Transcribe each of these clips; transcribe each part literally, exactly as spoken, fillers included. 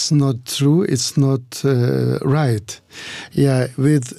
it's not true, it's not uh, right. Yeah, with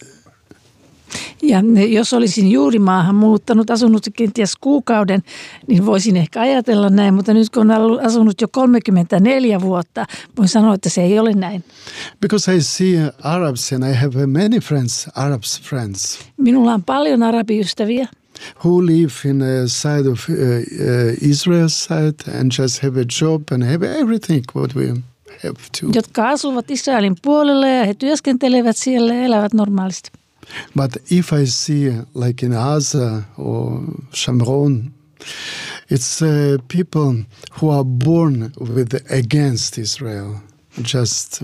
Ja jos olisin juuri maahan muuttanut, asunut kenties kuukauden, niin voisin ehkä ajatella näin, mutta nyt kun olen asunut jo kolmekymmentäneljä vuotta, voin sanoa, että se ei ole näin. Because I see Arabs and I have many friends, Arabs friends. Minulla on paljon arabiystäviä. Who live in a side of uh, uh, Israel side and just have a job and have everything what we have to. Jotka asuvat Israelin puolella ja he työskentelevät siellä ja elävät normaalisti. But if I see like in Gaza or Shamron, it's uh, people who are born with against Israel. Just.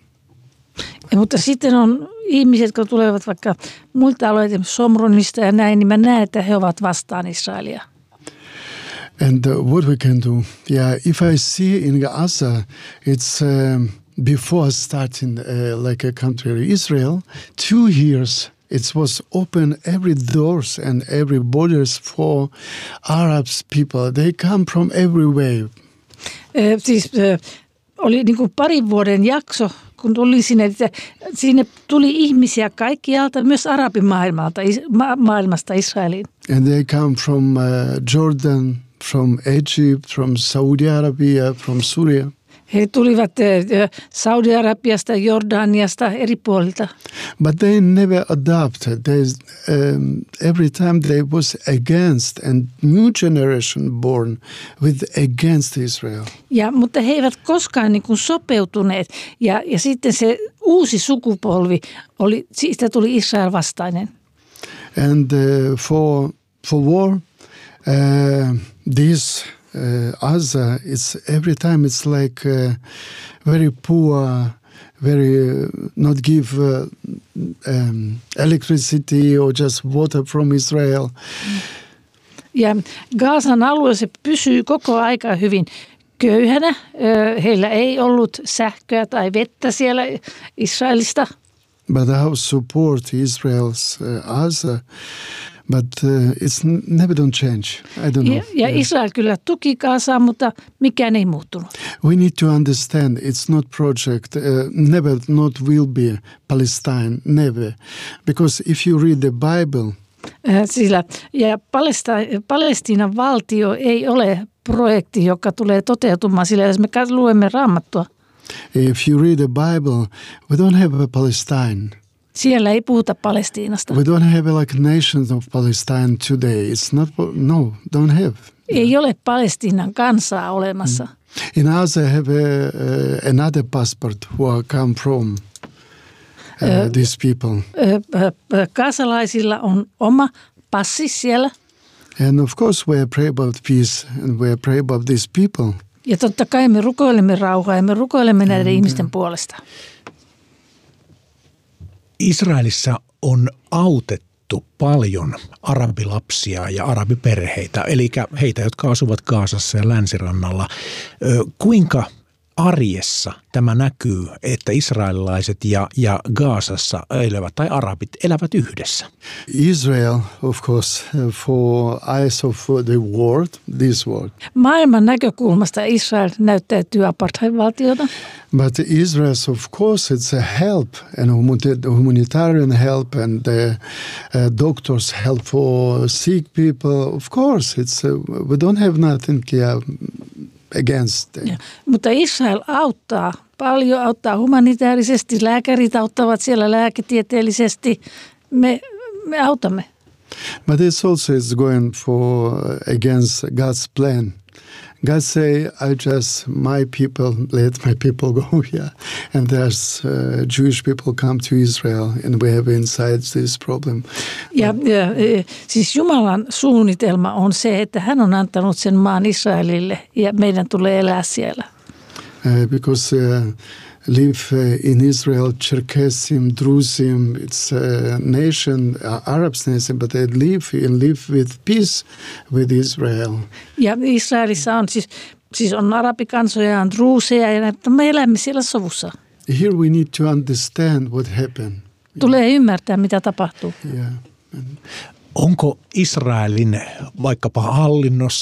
Ja, mutta sitten on ihmiset, jotka tulevat vaikka muilta alueilta, Somronista ja näin, niin mä näen, että he ovat vastaan Israelia. And uh, what we can do? Yeah, if I see in Gaza, it's um, before starting uh, like a country Israel, two years it was open every doors and every borders for Arabs people. They come from everywhere. Eh, siis eh, oli niin kuin parin vuoden jakso, kun tuli sinne, että sinne tuli ihmisiä kaikkialta, myös arabimaailmalta, ma- maailmasta Israeliin. And they come from uh, Jordan, from Egypt, from Saudi Arabia, from Syria. He tulivat Saudi-Arabiasta, Jordaniasta, eri puolilta. But they never adopted. They, um, every time they was against, and new generation born with against Israel. Ja, mutta he eivät koskaan niin kuin sopeutuneet. Ja, ja sitten se uusi sukupolvi, oli, siitä tuli Israel vastainen. And uh, for, for war, uh, this... Uh, Gaza, it's every time it's like uh, very poor, very uh, not give uh, um, electricity or just water from Israel. Ja Gazan alue se pysyy koko aika hyvin köyhänä. Heillä ei ollut sähköä tai vettä siellä Israelista. But I support Israel's uh, Gaza. But uh, it's never don't change. I don't know. Ja, ja Israel kyllä tuki Gazaa, mutta mikään ei muuttunut. We need to understand it's not project, uh, never not will be Palestine, never. Because if you read the Bible. Sillä, ja Palesta- Palestiinan valtio ei ole projekti, joka tulee toteutumaan, sillä jos me luemme Raamattua. If you read the Bible, we don't have a Palestine. Siellä ei puhuta Palestiinasta. We don't have like nations of Palestine today. It's not, no, don't have. Ei ole Palestiinan kansaa olemassa. In Gaza, I have a, a, another passport who are come from uh, uh, these people. Gazalaisilla on oma passi siellä. And of course we pray about peace and we pray about these people. Ja totta kai me rukoilemme rauhaa ja me rukoilemme näiden and, ihmisten puolesta. Israelissa on autettu paljon arabilapsia ja arabiperheitä, eli heitä, jotka asuvat Gazassa ja länsirannalla. Kuinka arjessa tämä näkyy, että israelilaiset ja, ja Gazassa elävät tai arabit elävät yhdessä? Israel, of course, for eyes of the world, this world. Maailman näkökulmasta Israel näyttäytyy apartheid-valtiota. But Israel, of course, it's a help and humanitarian help and the uh, doctors help for sick people. Of course, it's uh, we don't have nothing yeah, against them. Ja, mutta Israel auttaa paljon, auttaa humanitaarisesti. Lääkärit auttavat siellä lääketieteellisesti. Me, me autamme. But it's also it's going for against God's plan. God say, I just, my people, let my people go here. And there's uh, Jewish people come to Israel and we have inside this problem. Ja, ja siis Jumalan suunnitelma on se, että hän on antanut sen maan Israelille ja meidän tulee elää siellä. Uh, because uh, live uh, in Israel, Cherkessim, Drusim, it's a nation, uh, Arab nation, but they live and live with peace with Israel. Ja Israelissa on siis, siis on arabikansoja, on druuseja ja näitä, me elämme siellä sovussa. Here we need to understand what happened. Tulee ymmärtää, mitä tapahtuu. Yeah. Onko Israelin vaikkapa hallinnossa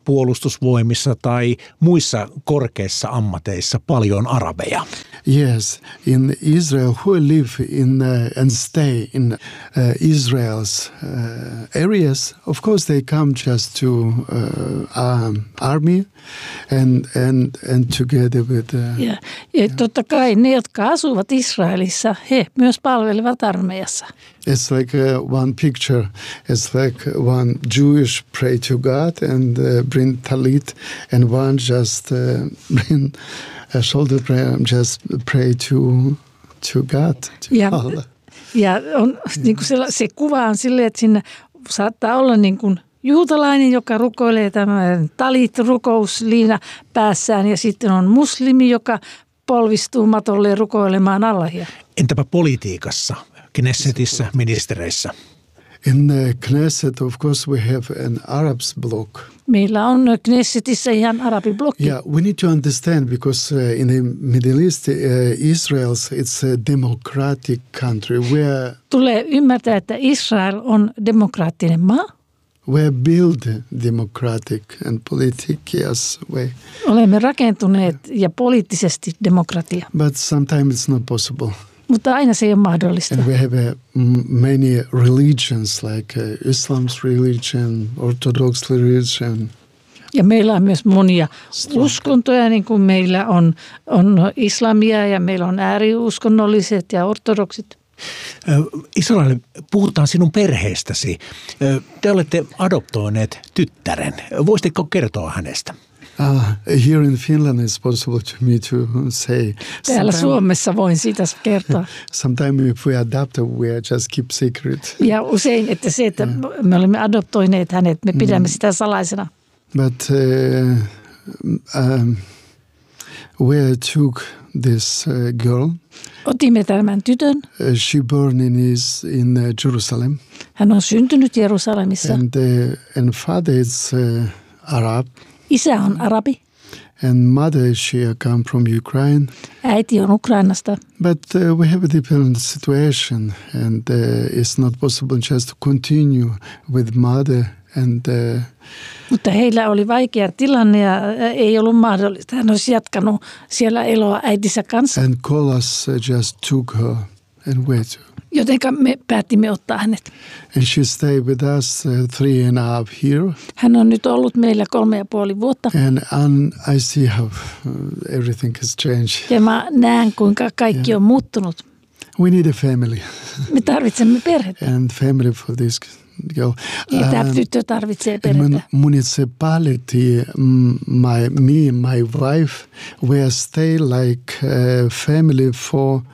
puolustusvoimissa tai muissa korkeissa ammateissa paljon arabeja? Yes, in Israel, who live in uh, and stay in uh, Israel's uh, areas, of course they come just to uh, um, army and and and together with. Uh, ja, ja totta kai ne, jotka asuvat Israelissa, he myös palvelevat armeijassa. It's like uh, one picture. It's like one Jewish pray to God and uh, bring talit, and one just uh, bring a shoulder prayer and just pray to to God. To ja Allah. ja on, niin kuin se, se kuva on silleen, että siinä saattaa olla niin kuin juutalainen, joka rukoilee tämän talit-rukousliina päässään, ja sitten on muslimi, joka polvistuu matolle rukoilemaan Allahia. Entäpä politiikassa, Knessetissä, ministereissä? In the Knesset, of course, we have an Arabs bloc. Meillä on Knessetissä ihan arabiblokki. Yeah, we need to understand because uh, in the Middle East, uh, Israel's it's a democratic country where Tulee ymmärtää, että Israel on demokraattinen maa. we build democratic and politic yes way. Olemme rakentuneet ja poliittisesti demokratia, But sometimes it's not possible. mutta aina se ei ole mahdollista. And we have uh, m- many religions like uh, Islam's religion, Orthodox religion. Ja meillä on myös monia uskontoja, niin kuin meillä on, on islamia ja meillä on ääriuskonnolliset ja ortodoksit. Israel, puhutaan sinun perheestäsi. Te olette adoptoineet tyttären. Voisitko kertoa hänestä? Uh, here in Finland it's possible to me to say. Täällä Suomessa voin siitä kertoa. Sometimes if we adopt, we just keep secret. Ja usein, että se, että me olemme adoptoineet hänet, me pidämme sitä salaisena. But uh, um, we took this uh, girl. Otimme tämän tytön. Uh, she born in is in uh, Jerusalem. Hän on syntynyt Jerusalemissa. And uh, and father is uh, Arab. Isä on arabi. And mother, she come from Ukraine. Äiti on Ukrainasta. But uh, we have a different situation, and uh, it's not possible just to continue with mother. And uh, Mutta heillä oli vaikea tilanne ja ei ollut mahdollista. Hän olisi jatkanut siellä eloa äitinsä kanssa. and Kolas uh, just took her and went. Jotenka me päätimme ottaa hänet. And she stayed with us uh, three and a half years. Hän on nyt ollut meillä kolme ja puoli vuotta. And um, I see how uh, everything has changed. Ja mä näen, kuinka kaikki on muuttunut. We need a family. Me tarvitsemme perhettä. And family for this girl. Ja tämä Um, tyttö tarvitsee in perhettä. mun- municipality, mm, my me, my wife, we stay like uh, family for uh,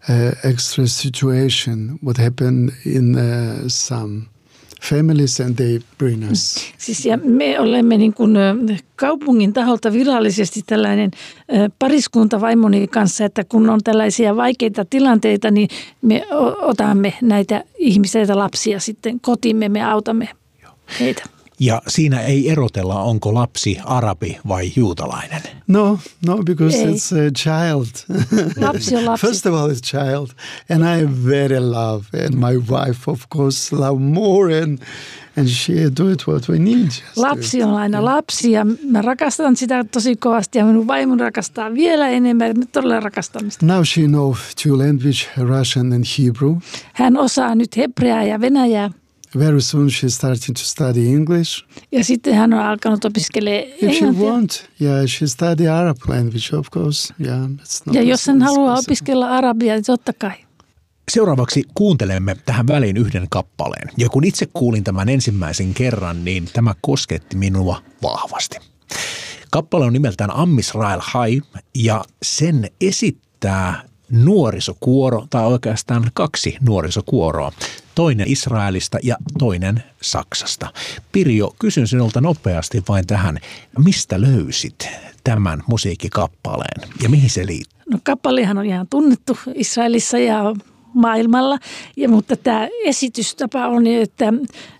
extra situation. What happened in uh, some families, and they bring us. Siis ja me olemme niin kuin ö, kaupungin taholta virallisesti tällainen ö, pariskunta vaimoni kanssa, että kun on tällaisia vaikeita tilanteita, niin me o- otamme näitä ihmisiä ja lapsia sitten kotimme, me autamme heitä. Ja siinä ei erotella, onko lapsi arabi vai juutalainen. No, no, because Ei. it's a child. Lapsi on lapsi. First of all, it's child, and I very love, and my wife, of course, love more, and and she do it what we need. just to- Lapsi on aina lapsi ja mä rakastan sitä tosi kovasti ja minun vaimon rakastaa vielä enemmän. Me todella rakastamme sitä. Now she knows two languages, Russian and Hebrew. Hän osaa nyt hebreaa ja venäjää Very soon she's starting to study English. ja sitten hän on alkanut opiskelemaan If she englantia. want, yeah, she study Arab language, of course. Yeah, it's not Ja jos hän it's haluaa possible. opiskella arabia, niin totta kai. Seuraavaksi kuuntelemme tähän väliin yhden kappaleen. Ja kun itse kuulin tämän ensimmäisen kerran, niin tämä kosketti minua vahvasti. Kappale on nimeltään Am Israel Hai ja sen esittää nuorisokuoro, tai oikeastaan kaksi nuorisokuoroa. Toinen Israelista ja toinen Saksasta. Pirjo, kysyn sinulta nopeasti vain tähän, mistä löysit tämän musiikkikappaleen ja mihin se liittyy? No kappalehan on ihan tunnettu Israelissa ja maailmalla, ja, mutta tämä esitystapa on, että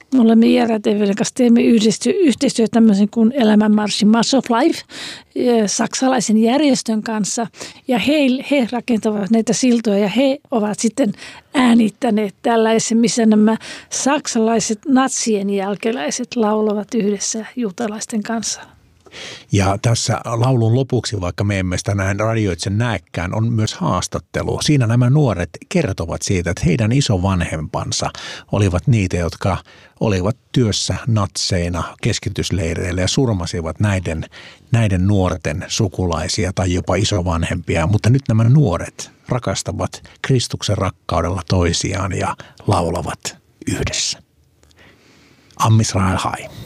Me olemme I R A T V:n kanssa teemme yhteistyötä tämmöisen kuin Elämänmarssi Mass of Life saksalaisen järjestön kanssa. Ja he, he rakentavat näitä siltoja ja he ovat sitten äänittäneet tällaisen, missä nämä saksalaiset natsien jälkeläiset laulavat yhdessä juutalaisten kanssa. Ja tässä laulun lopuksi, vaikka me emme sitä näin radioitse näekään, on myös haastattelu. Siinä nämä nuoret kertovat siitä, että heidän isovanhempansa olivat niitä, jotka olivat työssä natseina keskitysleireillä ja surmasivat näiden, näiden nuorten sukulaisia tai jopa isovanhempia. Mutta nyt nämä nuoret rakastavat Kristuksen rakkaudella toisiaan ja laulavat yhdessä. Am Israel Hai.